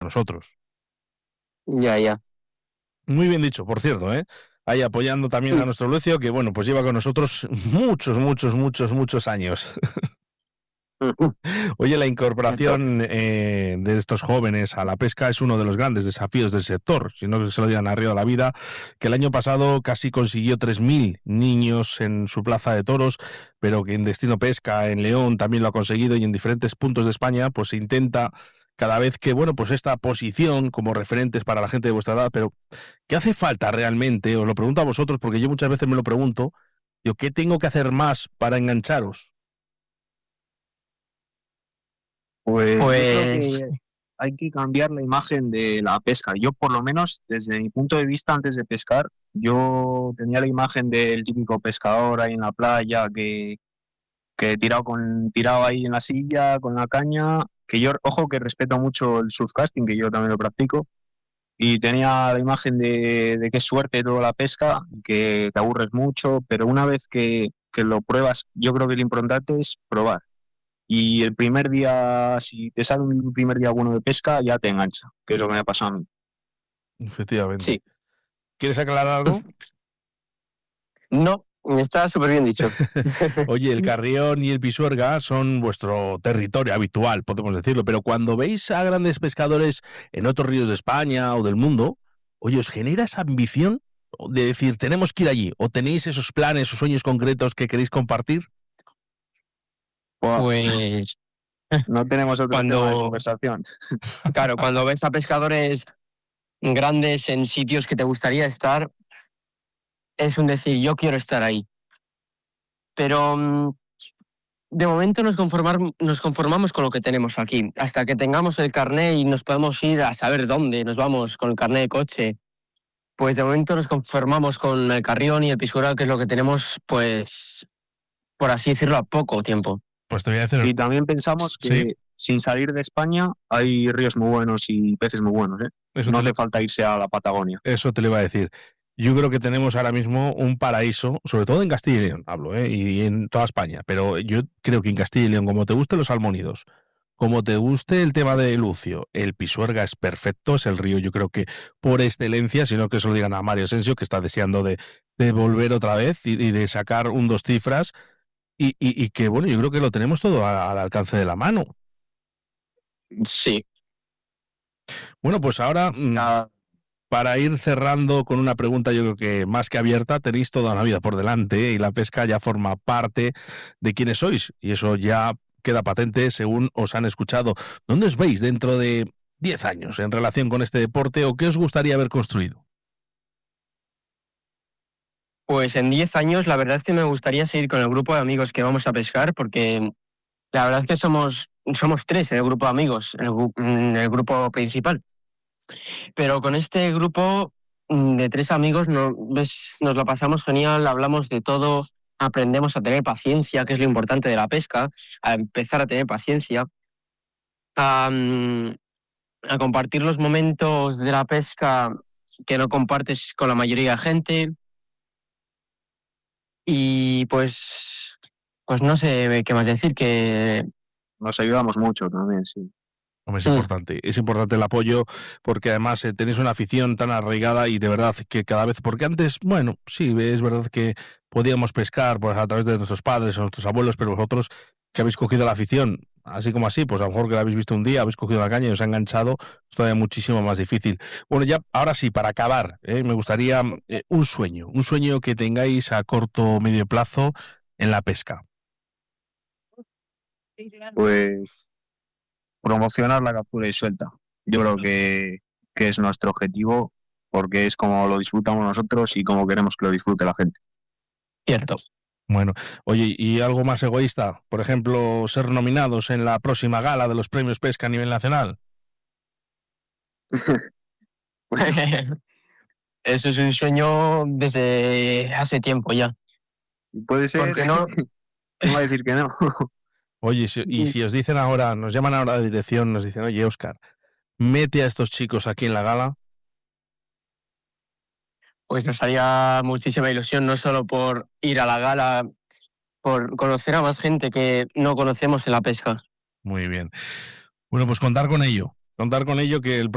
nosotros. Ya. Muy bien dicho, por cierto, ahí apoyando también a nuestro Lucio, que bueno, pues lleva con nosotros muchos años. Oye, la incorporación de estos jóvenes a la pesca es uno de los grandes desafíos del sector, si no que se lo digan a Río de la Vida, que el año pasado casi consiguió 3.000 niños en su plaza de toros, pero que en Destino Pesca, en León, también lo ha conseguido, y en diferentes puntos de España, pues se intenta cada vez que, bueno, pues esta posición como referentes para la gente de vuestra edad, pero ¿qué hace falta realmente? Os lo pregunto a vosotros, porque yo muchas veces me lo pregunto, digo, ¿qué tengo que hacer más para engancharos? Pues yo creo que hay que cambiar la imagen de la pesca. Yo, por lo menos, desde mi punto de vista, antes de pescar, yo tenía la imagen del típico pescador ahí en la playa que tirado ahí en la silla con la caña, que yo, ojo, que respeto mucho el surfcasting, que yo también lo practico, y tenía la imagen de que es suerte toda la pesca, que te aburres mucho, pero una vez que lo pruebas, yo creo que lo importante es probar. Y el primer día, si te sale un primer día bueno de pesca, ya te engancha, que es lo que me ha pasado a mí. Efectivamente. Sí. ¿Quieres aclarar algo? No, está súper bien dicho. Oye, el Carrión y el Pisuerga son vuestro territorio habitual, podemos decirlo, pero cuando veis a grandes pescadores en otros ríos de España o del mundo, oye, ¿os genera esa ambición de decir, tenemos que ir allí? ¿O tenéis esos planes o sueños concretos que queréis compartir? Pues no tenemos otro tema de conversación. Claro, cuando ves a pescadores grandes en sitios que te gustaría estar, es un decir, yo quiero estar ahí. Pero de momento nos conformamos con lo que tenemos aquí. Hasta que tengamos el carné y nos podemos ir a saber dónde nos vamos con el carné de coche, pues de momento nos conformamos con el Carrión y el Pisuerga, que es lo que tenemos, pues, por así decirlo, a poco tiempo. Pues te voy a decir... Y también pensamos que sin salir de España hay ríos muy buenos y peces muy buenos, Eso no hace falta irse a la Patagonia. Eso te lo iba a decir. Yo creo que tenemos ahora mismo un paraíso, sobre todo en Castilla y León, hablo, y en toda España, pero yo creo que en Castilla y León, como te gusten los salmónidos, como te guste el tema de Lucio, el Pisuerga es perfecto, es el río, yo creo que por excelencia, sino que se lo digan a Mario Asensio, que está deseando de volver otra vez y de sacar un 2 cifras, y que, bueno, yo creo que lo tenemos todo al alcance de la mano. Sí. Bueno, pues ahora... Para ir cerrando con una pregunta, yo creo que más que abierta, tenéis toda una vida por delante, y la pesca ya forma parte de quienes sois, y eso ya queda patente según os han escuchado. ¿Dónde os veis dentro de 10 años en relación con este deporte, o qué os gustaría haber construido? Pues en 10 años la verdad es que me gustaría seguir con el grupo de amigos que vamos a pescar, porque la verdad es que somos 3 en el grupo de amigos, en el grupo principal. Pero con este grupo de 3 amigos nos lo pasamos genial, hablamos de todo, aprendemos a tener paciencia, que es lo importante de la pesca, a empezar a tener paciencia, a compartir los momentos de la pesca que no compartes con la mayoría de gente. Y pues no sé qué más decir, que nos ayudamos mucho también, sí. Es importante el apoyo, porque además tenéis una afición tan arraigada, y de verdad que cada vez, porque antes, bueno, sí, es verdad que podíamos pescar pues a través de nuestros padres o nuestros abuelos, pero vosotros que habéis cogido la afición, así como así, pues a lo mejor que la habéis visto un día, habéis cogido la caña y os ha enganchado, es todavía muchísimo más difícil. Bueno, ya ahora sí, para acabar, me gustaría un sueño que tengáis a corto o medio plazo en la pesca. Pues promocionar la captura y suelta. Yo creo que es nuestro objetivo, porque es como lo disfrutamos nosotros y como queremos que lo disfrute la gente. Cierto. Bueno, oye, ¿y algo más egoísta? Por ejemplo, ser nominados en la próxima gala de los premios Pesca a nivel nacional. Eso es un sueño desde hace tiempo ya. Puede ser. Porque no va a decir que no. Oye, y si os dicen ahora, nos llaman ahora de dirección, nos dicen, oye, Óscar, mete a estos chicos aquí en la gala. Pues nos haría muchísima ilusión, no solo por ir a la gala, por conocer a más gente que no conocemos en la pesca. Muy bien. Bueno, pues contar con ello, que el